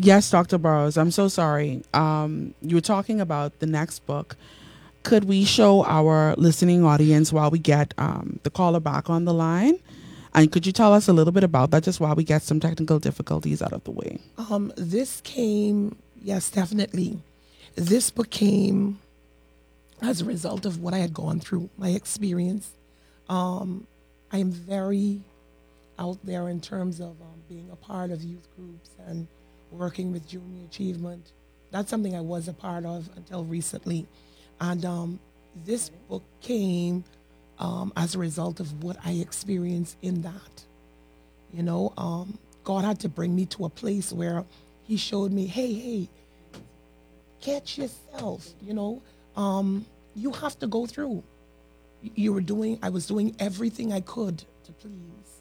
Yes, Dr. Burrows. I'm so sorry. You were talking about the next book. Could we show our listening audience while we get the caller back on the line? And could you tell us a little bit about that just while we get some technical difficulties out of the way? This came, yes, definitely. This book came as a result of what I had gone through, my experience. I am very out there in terms of being a part of youth groups and working with Junior Achievement. That's something I was a part of until recently. And this book came as a result of what I experienced in that. You know, God had to bring me to a place where He showed me, hey, catch yourself. You have to go through. I was doing everything I could to please.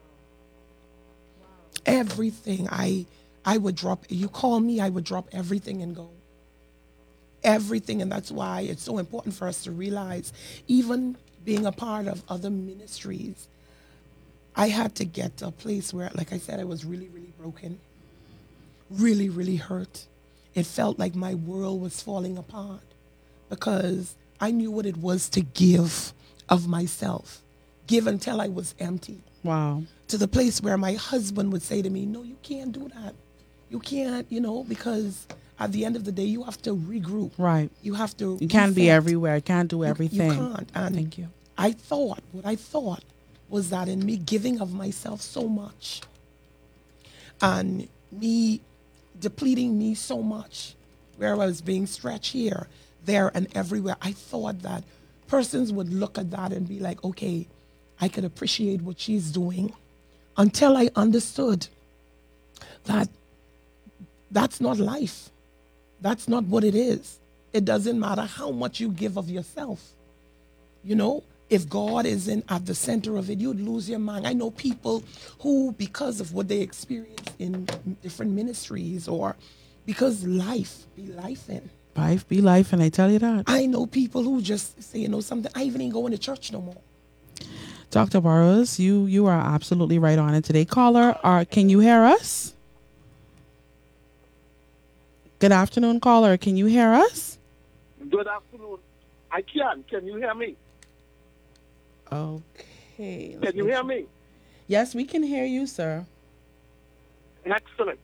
Everything. I would drop, you call me, I would drop everything and go. Everything. And that's why it's so important for us to realize, even being a part of other ministries, I had to get to a place where, like I said, I was really, really broken, really, really hurt. It felt like my world was falling apart because I knew what it was to give of myself, give until I was empty. Wow. To the place where my husband would say to me, no, you can't do that. You can't, because at the end of the day, you have to regroup. Right. You have to. You can't be reset. everywhere. You can't do everything. You can't. And Thank you. what I thought was that in me giving of myself so much and me depleting me so much, where I was being stretched here, there, and everywhere, I thought that persons would look at that and be like, okay, I could appreciate what she's doing, until I understood that that's not life. That's not what it is. It doesn't matter how much you give of yourself. If God isn't at the center of it, you'd lose your mind. I know people who, because of what they experience in different ministries, or because life be life in. Life be life, and I tell you that. I know people who just say, something, I even ain't going to church no more. Dr. Burrows, you are absolutely right on it today. Caller, can you hear us? Good afternoon, caller. Can you hear us? Good afternoon. I can. Can you hear me? Okay. Can you hear me? Yes, we can hear you, sir. Excellent.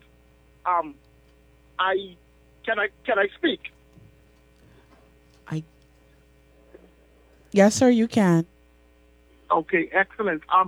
Can I speak? Yes, sir, you can. Okay, excellent. I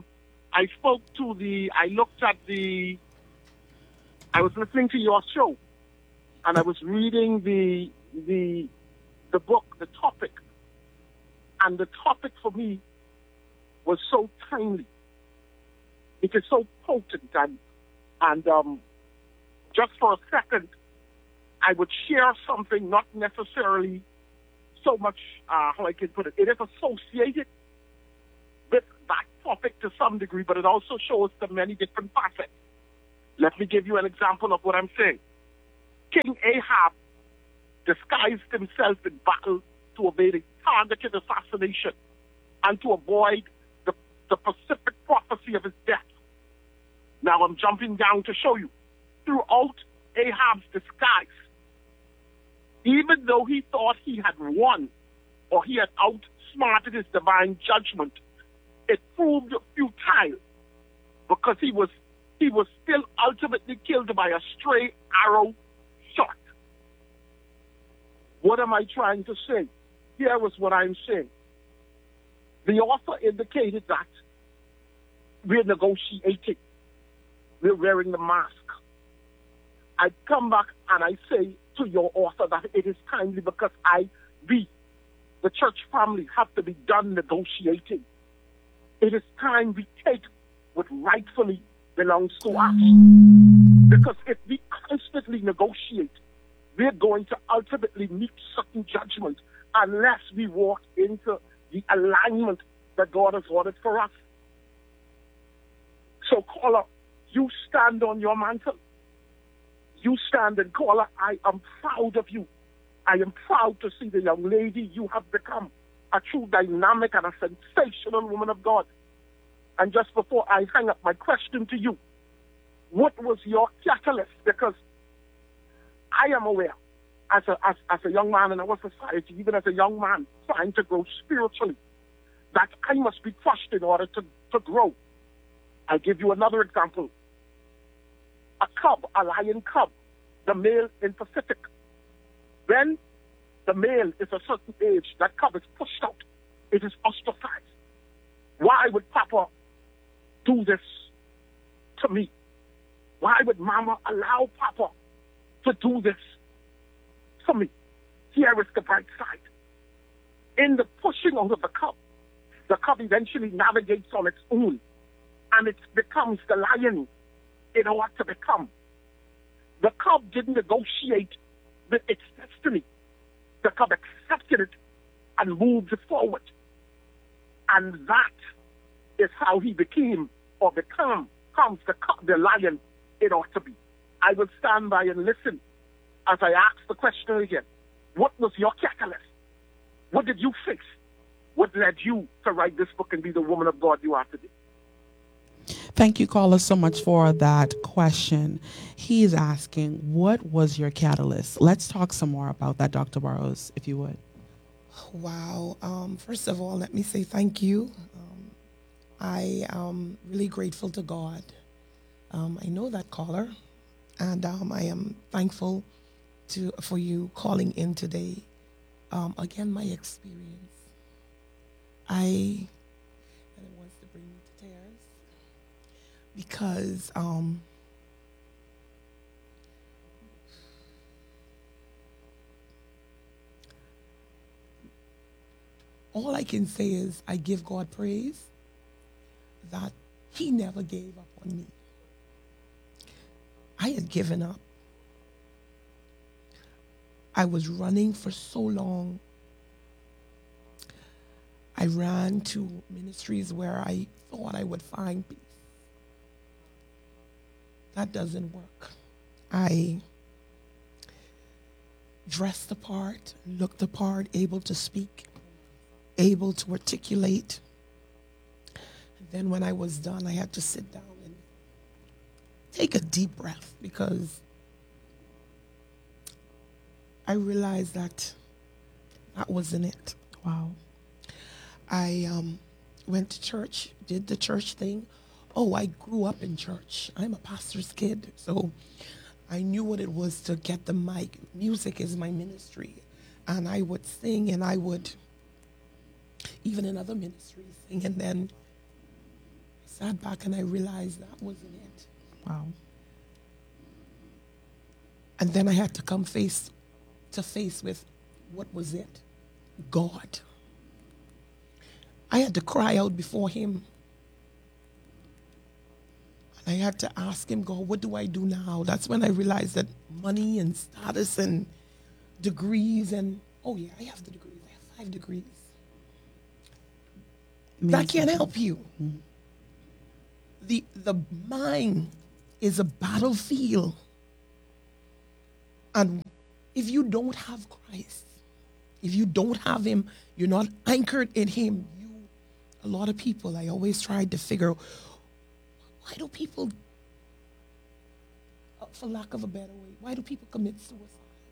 was listening to your show, and I was reading the book, the topic, and the topic for me was so timely. It is so potent, and just for a second, I would share something, not necessarily so much, how I can put it. It is associated with that topic to some degree, but it also shows the many different facets. Let me give you an example of what I'm saying. King Ahab disguised himself in battle to evade a targeted assassination and to avoid the specific prophecy of his death. Now I'm jumping down to show you. Throughout Ahab's disguise, even though he thought he had won or he had outsmarted his divine judgment, it proved futile because he was still ultimately killed by a stray arrow shot. What am I trying to say? Here was what I'm saying. The author indicated that we're negotiating. We're wearing the mask. I come back and I say to your author that it is timely because we, the church family, have to be done negotiating. It is time we take what rightfully belongs to us. Because if we constantly negotiate, we're going to ultimately meet certain judgment unless we walk into the alignment that God has ordered for us. So, caller, you stand on your mantle. You stand, and caller, I am proud of you. I am proud to see the young lady you have become, a true dynamic and a sensational woman of God. And just before I hang up, my question to you, what was your catalyst? Because I am aware as a young man in our society, even as a young man trying to grow spiritually, that I must be crushed in order to grow. I'll give you another example. A lion cub, the male in Pacific. When the male is a certain age, that cub is pushed out. It is ostracized. Why would Papa do this to me? Why would Mama allow Papa to do this to me? Here is the bright side. In the pushing out of the cub eventually navigates on its own, and it becomes the lion it ought to become. The cub didn't negotiate with its destiny. The cub accepted it and moved forward. And that is how he became or becomes the lion it ought to be. I will stand by and listen as I ask the question again. What was your catalyst? What did you face? What led you to write this book and be the woman of God you are today? Thank you, caller, so much for that question. He is asking, what was your catalyst? Let's talk some more about that, Dr. Burrows, if you would. Wow. First of all, let me say thank you. I am really grateful to God. I know that caller, and I am thankful for you calling in today. Again, my experience. And it wants to bring me to tears because all I can say is I give God praise that he never gave up on me. I had given up. I was running for so long. I ran to ministries where I thought I would find peace. That doesn't work. I dressed the part, looked the part, able to speak, able to articulate. And then when I was done, I had to sit down and take a deep breath because I realized that wasn't it. Wow. I went to church, did the church thing. Oh, I grew up in church. I'm a pastor's kid, so I knew what it was to get the mic. Music is my ministry. And I would sing, and I would, even in other ministries, sing. And then I sat back and I realized that wasn't it. Wow. And then I had to come face to face with what was it? God. I had to cry out before him. And I had to ask him, God, what do I do now? That's when I realized that money and status and degrees and, oh yeah, I have the degrees. I have 5 degrees. That can't help you. Mm-hmm. The mind is a battlefield. And if you don't have Christ, if you don't have him, you're not anchored in him. A lot of people, I always tried to figure out, why do people, for lack of a better way, why do people commit suicide?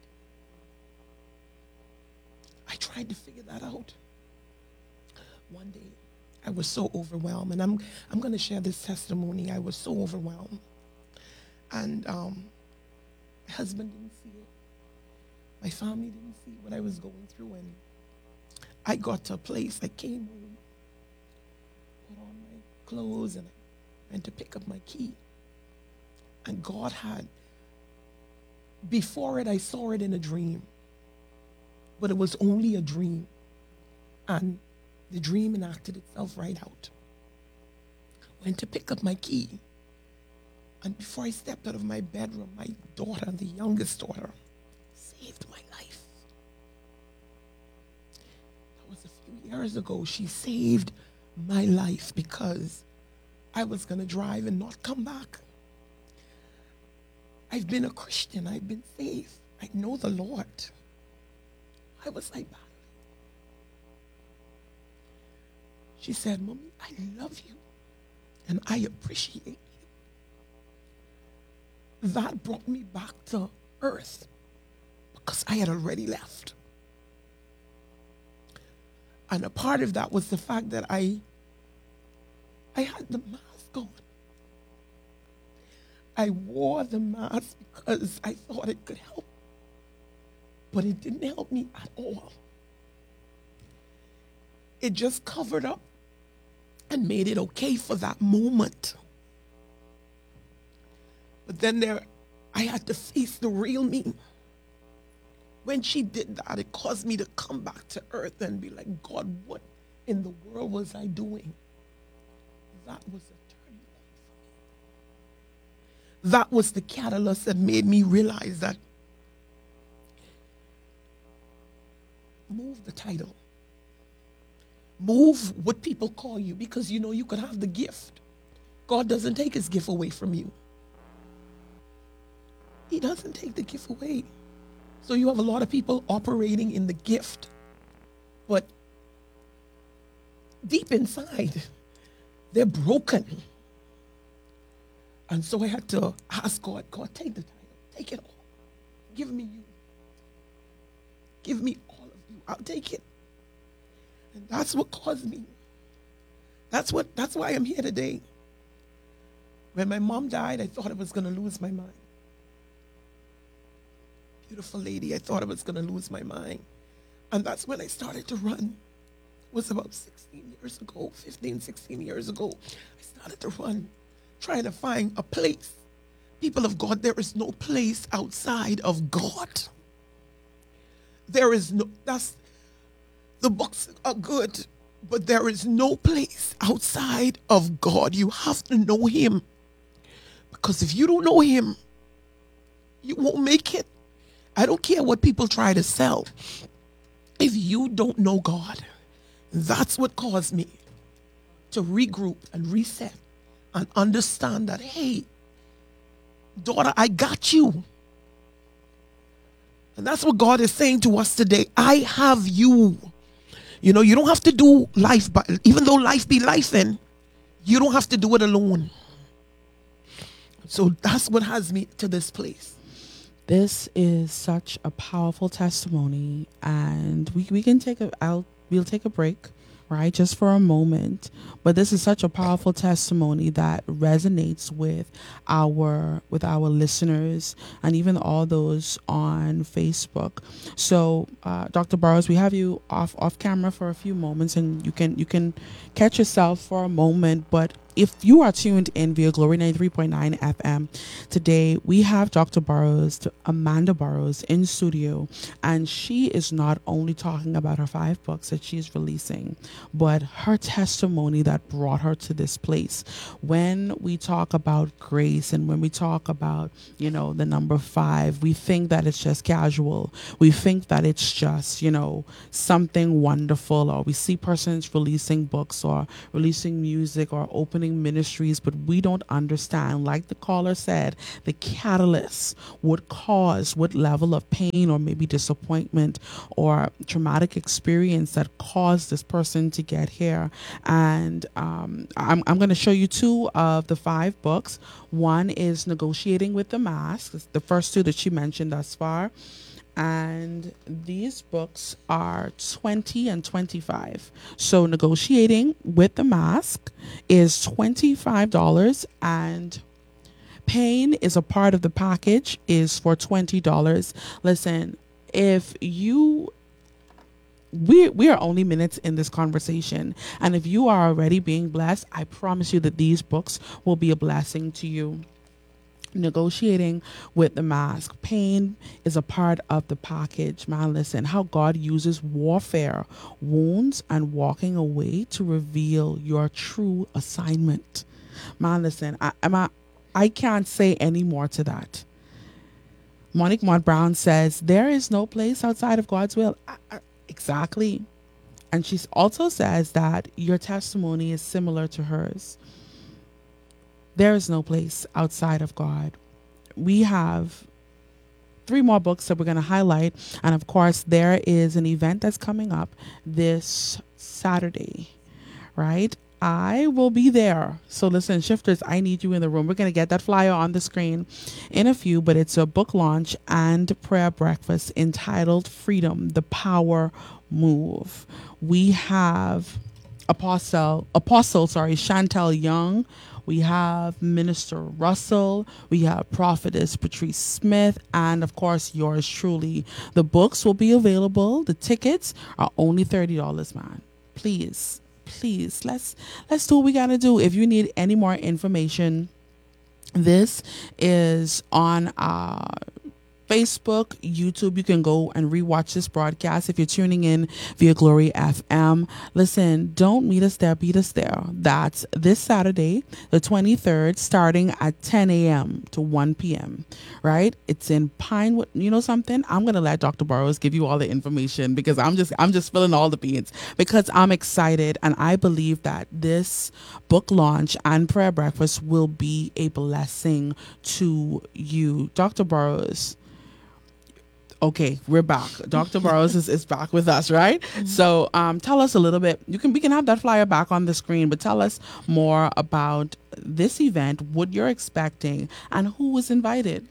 I tried to figure that out. One day, I was so overwhelmed, and I'm going to share this testimony. I was so overwhelmed. And my husband didn't see it. My family didn't see what I was going through, and I got to a place, I came home, put on my clothes, and I went to pick up my key. And God had, before it, I saw it in a dream, but it was only a dream. And the dream enacted itself right out. Went to pick up my key. And before I stepped out of my bedroom, my daughter, the youngest daughter, saved my life. That was a few years ago. She saved my life because I was going to drive and not come back. I've been a Christian. I've been saved. I know the Lord. I was like, she said, Mommy, I love you and I appreciate you. That brought me back to earth. because I had already left. And a part of that was the fact that I had the mask on. I wore the mask because I thought it could help. But it didn't help me at all. It just covered up and made it okay for that moment. But then I had to face the real me. When she did that, it caused me to come back to earth and be like, God, what in the world was I doing? That was a turning point for me. That was the catalyst that made me realize that move the title. Move what people call you, because you could have the gift. God doesn't take his gift away from you. He doesn't take the gift away. So you have a lot of people operating in the gift, but deep inside, they're broken. And so I had to ask God, take the title, take it all. Give me you. Give me all of you. I'll take it. And that's what caused me. That's why I'm here today. When my mom died, I thought I was going to lose my mind. Beautiful lady, I thought I was going to lose my mind. And that's when I started to run. It was about 16 years ago. I started to run, trying to find a place. People of God, there is no place outside of God. The books are good, but there is no place outside of God. You have to know him. Because if you don't know him, you won't make it. I don't care what people try to sell. If you don't know God, that's what caused me to regroup and reset and understand that, hey, daughter, I got you. And that's what God is saying to us today. I have you. You don't have to do life, but even though life be life, then you don't have to do it alone. So that's what has me to this place. This is such a powerful testimony, and we can we'll take a break, right, just for a moment. But this is such a powerful testimony that resonates with our listeners and even all those on Facebook. So, Dr. Burrows, we have you off camera for a few moments, and you can catch yourself for a moment. But if you are tuned in via Glory 93.9 FM, today we have Dr. Burrows, Amanda Burrows, in studio, and she is not only talking about her 5 books that she's releasing, but her testimony that brought her to this place. When we talk about grace and when we talk about, the number 5, we think that it's just casual. We think that it's just, something wonderful, or we see persons releasing books or releasing music or opening ministries, but we don't understand, like the caller said, the catalyst, what level of pain or maybe disappointment or traumatic experience that caused this person to get here. And I'm going to show you 2 of the 5 books. One is Negotiating with the Mask. It's the first 2 that she mentioned thus far. And these books are $20 and $25. So Negotiating with the Mask is $25, and Pain is a part of the package, is for $20. Listen, if you we are only minutes in this conversation, and if you are already being blessed, I promise you that these books will be a blessing to you. Negotiating with the Mask. Pain is a part of the package. Man, listen, how God uses warfare, wounds, and walking away to reveal your true assignment. Man, listen, I can't say any more to that. Monique Mott Brown says, there is no place outside of God's will. Exactly. And she also says that your testimony is similar to hers. There is no place outside of God. We have 3 more books that we're going to highlight. And of course, there is an event that's coming up this Saturday, right? I will be there. So listen, shifters, I need you in the room. We're going to get that flyer on the screen in a few, but it's a book launch and prayer breakfast entitled Freedom, the Power Move. We have Apostle, Chantel Young. We have Minister Russell. We have Prophetess Patrice Smith, and of course, yours truly. The books will be available. The tickets are only $30, man. Please, let's do what we gotta do. If you need any more information, this is on Facebook, YouTube. You can go and rewatch this broadcast if you're tuning in via Glory FM. Listen, don't meet us there, beat us there. That's this Saturday, the 23rd, starting at 10 a.m. to 1 p.m. Right? It's in Pinewood. You know something? I'm gonna let Dr. Burrows give you all the information because I'm just filling all the beans because I'm excited and I believe that this book launch and prayer breakfast will be a blessing to you, Dr. Burrows. Okay, we're back. Dr. Burrows is back with us, right? Mm-hmm. So tell us a little bit. We can have that flyer back on the screen, but tell us more about this event, what you're expecting, and who was invited.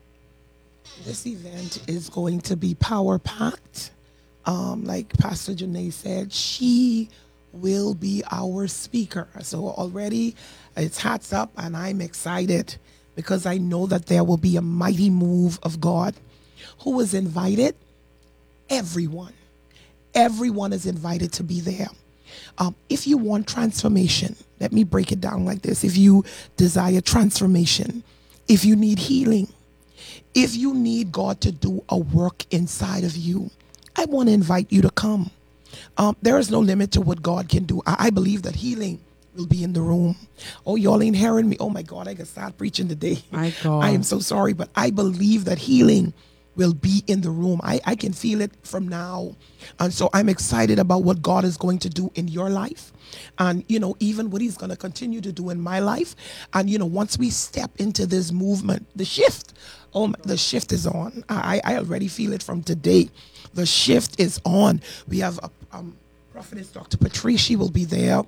This event is going to be power-packed. Like Pastor Janae said, she will be our speaker. So already it's hats up, and I'm excited because I know that there will be a mighty move of God. Who was invited? Everyone. Everyone is invited to be there. If you want transformation, let me break it down like this. If you desire transformation, if you need healing, if you need God to do a work inside of you, I want to invite you to come. There is no limit to what God can do. I believe that healing will be in the room. Oh, y'all ain't hearing me. Oh my God, I can start preaching today. My God. I am so sorry, but I believe that healing will be in the room. I can feel it from now. And so I'm excited about what God is going to do in your life. And, even what he's going to continue to do in my life. And, once we step into this movement, the shift is on. I already feel it from today. The shift is on. We have a prophetess, Dr. Patrice, she will be there.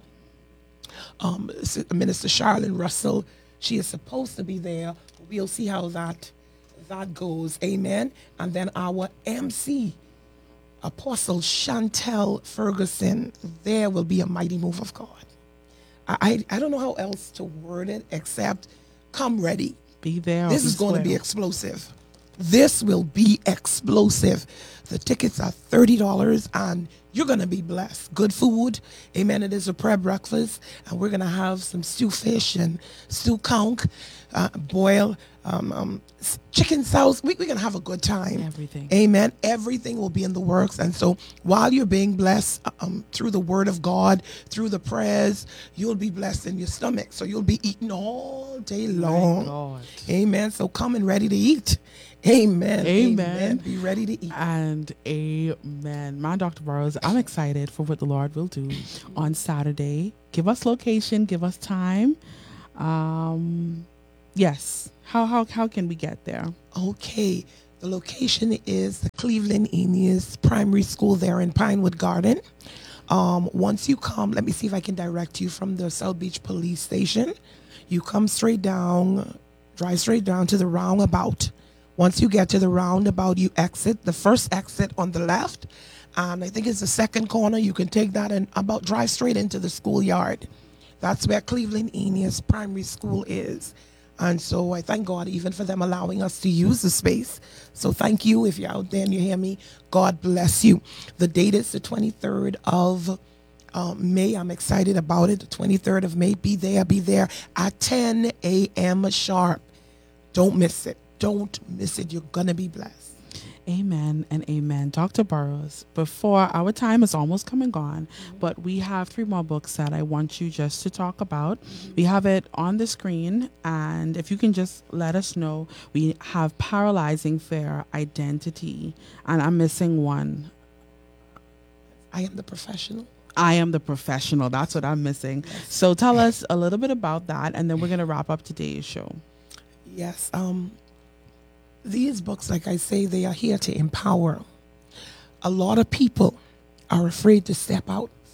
Minister Charlene Russell, she is supposed to be there. We'll see how that goes. Amen. And then our MC, Apostle Chantel Ferguson, there will be a mighty move of God. I don't know how else to word it except come ready. Be there. This is going to be explosive. This will be explosive. The tickets are $30 and you're going to be blessed. Good food. Amen. It is a prayer breakfast and we're going to have some stew fish and stew conch, boil, chicken sauce. We're going to have a good time. Everything. Amen. Everything will be in the works. And so while you're being blessed through the word of God, through the prayers, you'll be blessed in your stomach. So you'll be eating all day long. My God. Amen. So come and ready to eat. Amen. Amen. Be ready to eat. And amen. My Dr. Burrows, I'm excited for what the Lord will do on Saturday. Give us location, give us time. Yes. How can we get there? Okay. The location is the Cleveland Aeneas Primary School there in Pinewood Garden. Once you come, let me see if I can direct you from the South Beach Police Station. You come straight down, drive straight down to the roundabout. Once you get to the roundabout, you exit the first exit on the left. And I think it's the second corner. You can take that and drive straight into the schoolyard. That's where Cleveland Aeneas Primary School is. And so I thank God even for them allowing us to use the space. So thank you. If you're out there and you hear me, God bless you. The date is the 23rd of May. I'm excited about it. The 23rd of May. Be there at 10 a.m. sharp. Don't miss it. Don't miss it. You're going to be blessed. Amen and amen. Dr. Burrows, before our time is almost come and gone, but we have 3 more books that I want you just to talk about. We have it on the screen, and if you can just let us know, we have Paralyzing Fear, Identity, and I'm missing one. I Am the Professional. I Am the Professional. That's what I'm missing. Yes. So tell us a little bit about that, and then we're going to wrap up today's show. Yes. These books, like I say, they are here to empower. A lot of people are afraid to step out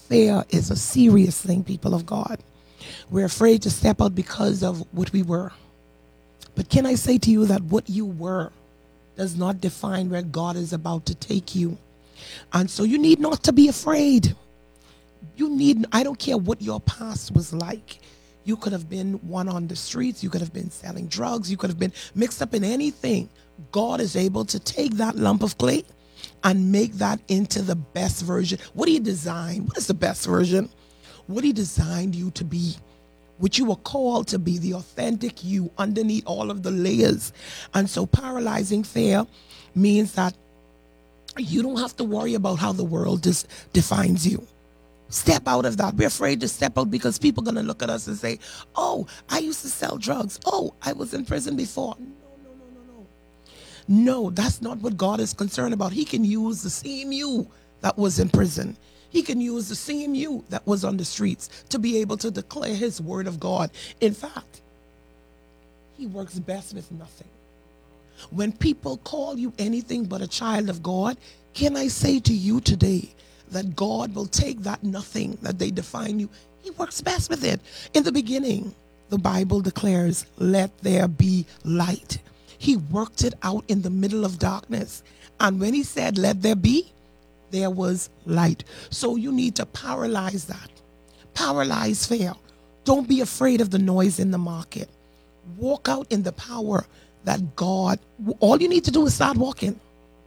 Fear is a serious thing, people of God. We're afraid to step out because of what we were. But can I say to you that what you were does not define where God is about to take you? And so you need not to be afraid. I don't care what your past was like. You could have been one on the streets. You could have been selling drugs. You could have been mixed up in anything. God is able to take that lump of clay and make that into the best version. What He designed, what is the best version? What He designed you to be, what you were called to be, the authentic you underneath all of the layers. And so paralyzing fear means that you don't have to worry about how the world defines you. Step out of that. We're afraid to step out because people are going to look at us and say, oh, I used to sell drugs. Oh, I was in prison before. No, that's not what God is concerned about. He can use the same you that was in prison. He can use the same you that was on the streets to be able to declare His word of God. In fact, He works best with nothing. When people call you anything but a child of God, can I say to you today that God will take that nothing that they define you? He works best with it. In the beginning, the Bible declares, let there be light. He worked it out in the middle of darkness. And when He said, let there be, there was light. So you need to paralyze that. Paralyze fear. Don't be afraid of the noise in the market. Walk out in the power that God, all you need to do is start walking.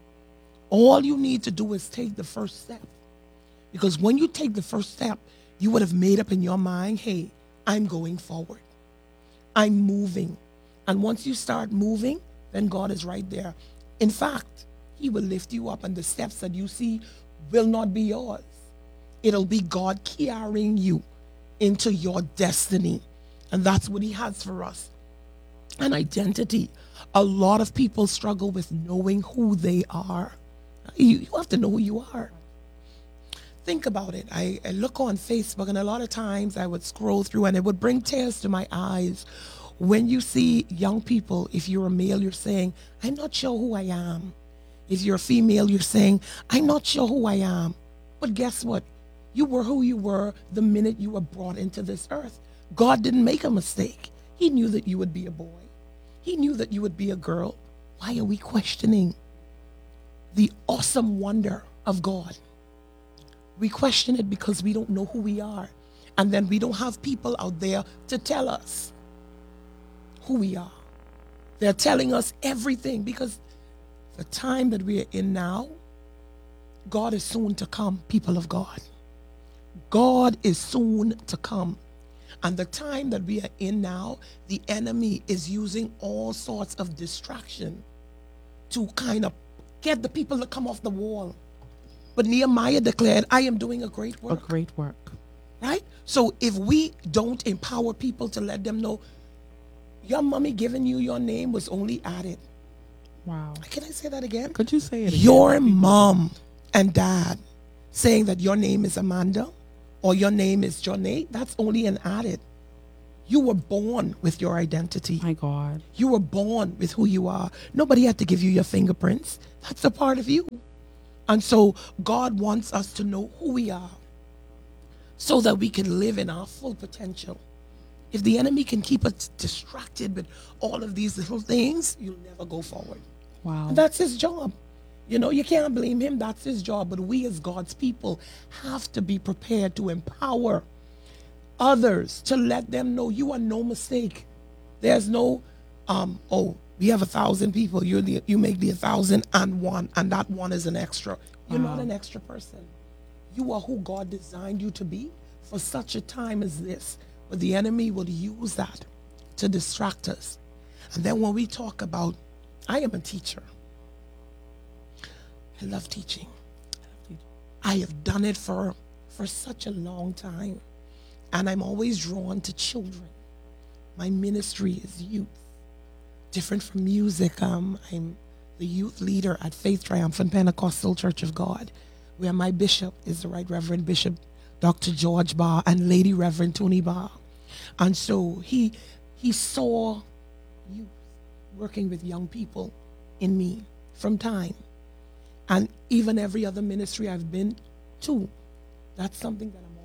All you need to do is take the first step. Because when you take the first step, you would have made up in your mind, hey, I'm going forward. I'm moving. And once you start moving, then God is right there. In fact, He will lift you up, and the steps that you see will not be yours. It'll be God carrying you into your destiny. And that's what He has for us. An identity. A lot of people struggle with knowing who they are. You have to know who you are. Think about it. I look on Facebook, and a lot of times I would scroll through and it would bring tears to my eyes when you see young people. If you're a male, you're saying, I'm not sure who I am. If you're a female, you're saying, I'm not sure who I am. But guess what? You were who you were the minute you were brought into this earth. God didn't make a mistake. He knew that you would be a boy. He knew that you would be a girl. Why are we questioning the awesome wonder of God? We question it because we don't know who we are. And then we don't have people out there to tell us who we are. They're telling us everything because the time that we are in now, God is soon to come, people of God. God is soon to come. And the time that we are in now, the enemy is using all sorts of distraction to kind of get the people to come off the wall. But Nehemiah declared, I am doing a great work. A great work. Right? So if we don't empower people to let them know, your mommy giving you your name was only added. Wow. Can I say that again? Could you say it again? Your mom and dad saying that your name is Amanda or your name is Jonay, that's only an added. You were born with your identity. My God. You were born with who you are. Nobody had to give you your fingerprints. That's a part of you. And so God wants us to know who we are so that we can live in our full potential. If the enemy can keep us distracted with all of these little things, you'll never go forward. Wow. And that's his job. You know, you can't blame him. That's his job. But we as God's people have to be prepared to empower others, to let them know you are no mistake. There's no, we have 1,000 people. You make the 1,001, and that one is an extra. You're not an extra person. You are who God designed you to be for such a time as this. But the enemy will use that to distract us. And then when we talk about, I am a teacher. I love teaching. I have done it for such a long time. And I'm always drawn to children. My ministry is youth. Different from music, I'm the youth leader at Faith Triumphant Pentecostal Church of God, where my bishop is the Right Reverend Bishop Dr. George Barr and Lady Reverend Tony Barr. And so he saw youth working with young people in me from time. And even every other ministry I've been to, that's something that I'm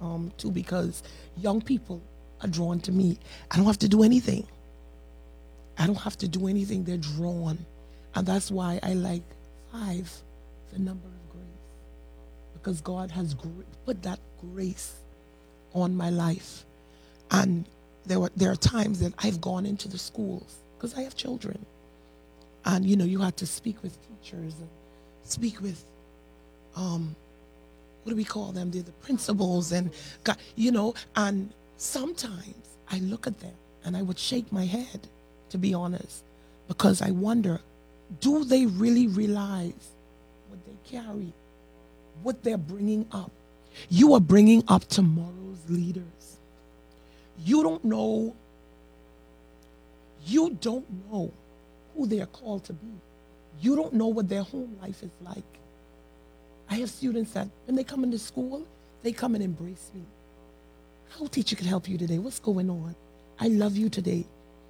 too, because young people are drawn to me. I don't have to do anything. I don't have to do anything. They're drawn. And that's why I like 5, the number of grace. Because God has put that grace on my life. And there are times that I've gone into the schools, because I have children. And, you had to speak with teachers and speak with, what do we call them? They're the principals and, and sometimes I look at them and I would shake my head, to be honest, because I wonder, do they really realize what they carry, what they're bringing up? You are bringing up tomorrow's leaders. You don't know who they are called to be. You don't know what their home life is like. I have students that when they come into school, they come and embrace me. How teacher can help you today? What's going on? I love you today.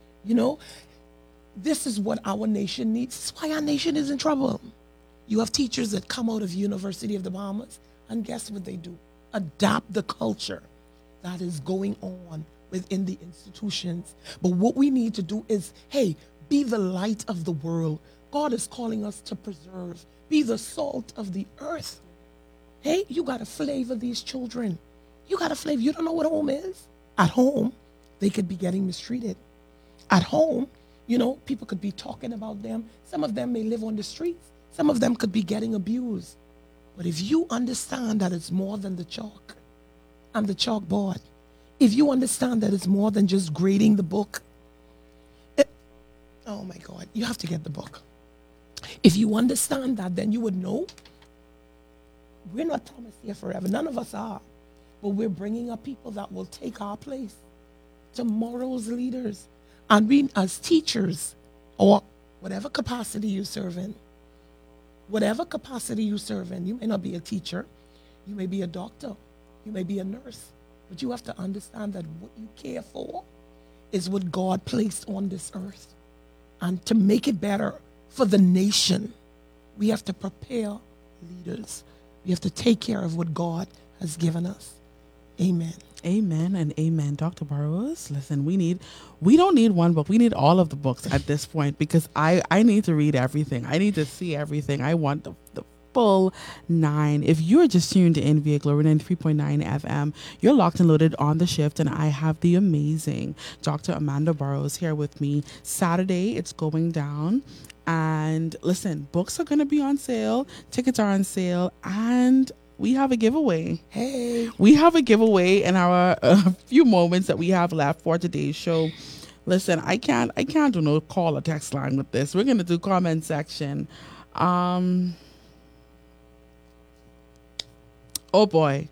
This is what our nation needs. This is why our nation is in trouble. You have teachers that come out of University of the Bahamas, and guess what they do? Adapt the culture that is going on within the institutions. But what we need to do is, hey, be the light of the world. God is calling us to preserve. Be the salt of the earth. Hey, you got to flavor these children. You got to flavor. You don't know what home is? At home, they could be getting mistreated. At home, people could be talking about them. Some of them may live on the streets. Some of them could be getting abused. But if you understand that it's more than the chalk and the chalkboard, if you understand that it's more than just grading the book, oh my God, you have to get the book. If you understand that, then you would know we're not promised here forever. None of us are. But we're bringing up people that will take our place. Tomorrow's leaders. And we, as teachers, or whatever capacity you serve in, you may not be a teacher, you may be a doctor, you may be a nurse, but you have to understand that what you care for is what God placed on this earth. And to make it better for the nation, we have to prepare leaders. We have to take care of what God has given us. Amen. Amen and amen. Dr. Burrows, listen, we don't need one book. We need all of the books at this point, because I need to read everything. I need to see everything. I want the full 9. If you're just tuned in via Glory 93.9 FM, you're locked and loaded on The Shift, and I have the amazing Dr. Amanda Burrows here with me. Saturday, it's going down. And listen, books are going to be on sale. Tickets are on sale. And we have a giveaway. Hey. We have a giveaway in our few moments that we have left for today's show. Listen, I can't do no call or text line with this. We're going to do comment section. Oh boy.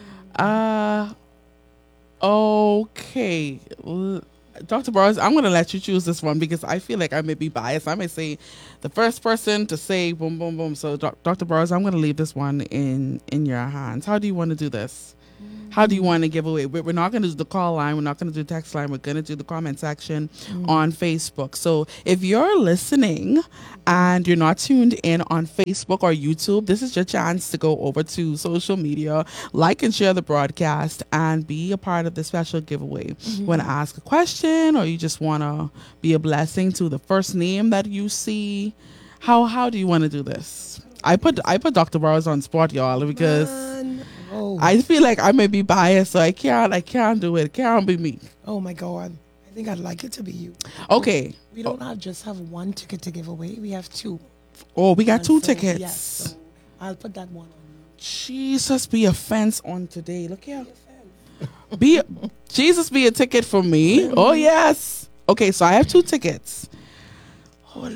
Okay. Dr. Burrows, I'm going to let you choose this one, because I feel like I may be biased. I may say the first person to say boom, boom, boom. So, Dr. Burrows, I'm going to leave this one in your hands. How do you want to do this? How do you want to give away? We're not going to do the call line. We're not going to do the text line. We're going to do the comment section on Facebook. So if you're listening and you're not tuned in on Facebook or YouTube, this is your chance to go over to social media, like and share the broadcast, and be a part of the special giveaway. You want to ask a question, or you just want to be a blessing to the first name that you see? How do you want to do this? I put Dr. Burrows on spot, y'all, because I feel like I may be biased, so I can't do it. It can't be me. Oh my God. I think I'd like it to be you. Okay. We don't just have one ticket to give away. We have 2. Oh, we got 2 tickets. Yes. So I'll put that one on you. Jesus, be a fence on today. Look here. Jesus, be a ticket for me. Oh, yes. Okay, so I have 2 tickets. Oh, Lord.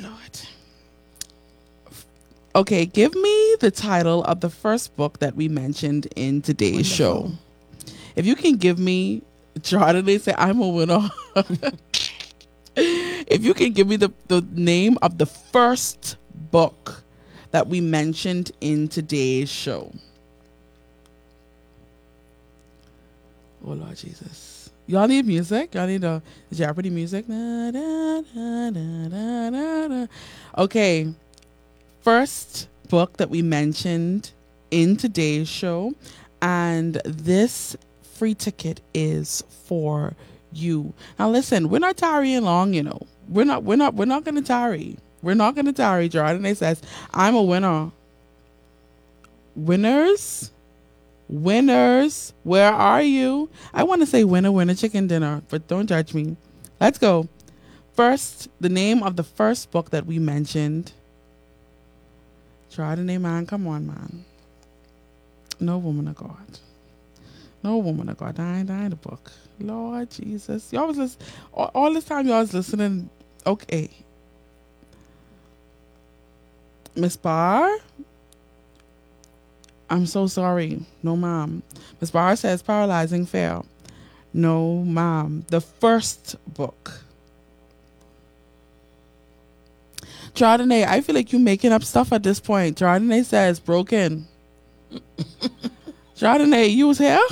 Okay, give me the title of the first book that we mentioned in today's show. If you can give me, Jordan, they say I'm a winner. If you can give me the name of the first book that we mentioned in today's show. Oh, Lord Jesus. Y'all need music? Y'all need the Jeopardy music? Okay. First book that we mentioned in today's show, and this free ticket is for you. Now listen, we're not tarrying long, you know. We're not gonna tarry. We're not gonna tarry. Jordan says, I'm a winner. Winners, where are you? I want to say winner chicken dinner, but don't judge me. Let's go. First, the name of the first book that we mentioned. Jordan, man, come on, man. No woman of God. No woman of God. I ain't the book. Lord Jesus. Y'all was listening. All this time y'all was listening. Okay. Miss Barr? I'm so sorry. No, ma'am. Miss Barr says paralyzing fail. No, ma'am. The first book. Chardonnay, I feel like you making up stuff at this point. Chardonnay says broken. Chardonnay, you was here?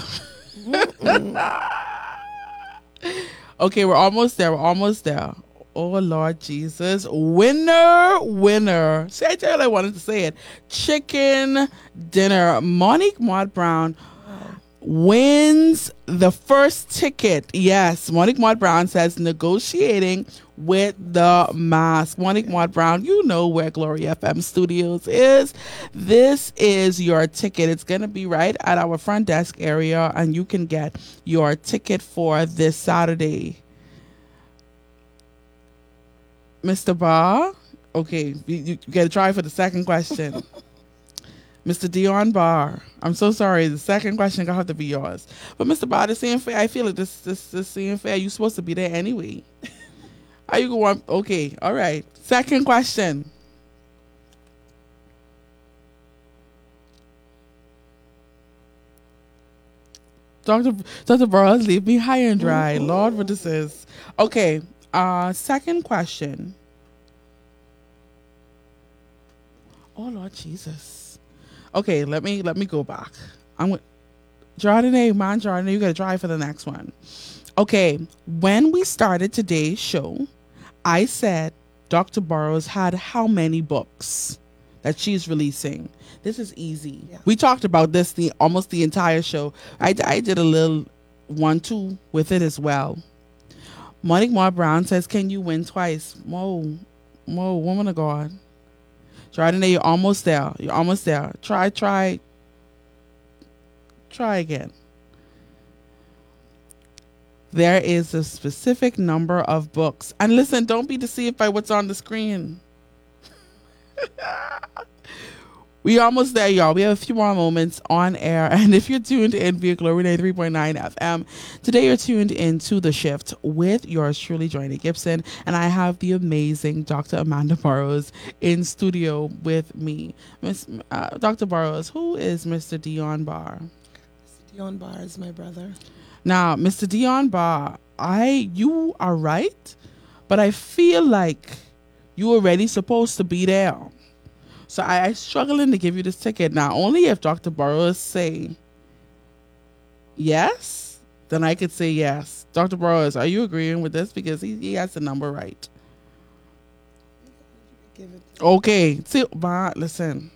Okay, we're almost there. Oh, Lord Jesus. Winner. See, I tell you I wanted to say it. Chicken dinner. Monique Maud Brown wins the first ticket. Yes, Monique Maud Brown says negotiating with the mask. Monique Maud Brown, you know where Glory FM Studios is. This is your ticket. It's going to be right at our front desk area, and you can get your ticket for this Saturday. Mr. Barr, okay, you got to try for the second question. Mr. Dion Barr, I'm so sorry. The second question gonna have to be yours. But Mr. Barr, this ain't fair. I feel like this ain't fair. You supposed to be there anyway. Are you going? Okay, all right. Second question. Dr. Burroughs, leave me high and dry. Lord, what this is. Okay. Second question. Oh Lord Jesus. Okay, let me go back. I'm with Jordan, you gotta try for the next one. Okay, when we started today's show, I said Dr. Burroughs had how many books that she's releasing? This is easy. Yeah. We talked about this almost the entire show. I did a little 1-2 with it as well. Monique Maud Brown says, can you win twice? Whoa, woman of God. Jordan, you're almost there. Try again. There is a specific number of books. And listen, don't be deceived by what's on the screen. We almost there, y'all. We have a few more moments on air. And if you're tuned in via Glory 93.9 FM, today you're tuned into The Shift with yours truly, Johnny Gibson. And I have the amazing Dr. Amanda Burroughs in studio with me. Dr. Burroughs, who is Mr. Dion Barr? Mr. Dion Barr is my brother. Now, Mr. Dion Barr, you are right, but I feel like you were already supposed to be there. So I'm struggling to give you this ticket. Now, only if Dr. Burroughs say yes, then I could say yes. Dr. Burroughs, are you agreeing with this? Because he has the number right. Okay. See, listen.